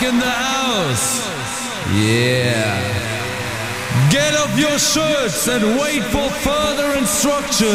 back in the house. Yeah. Get off your shirts and wait for further instructions.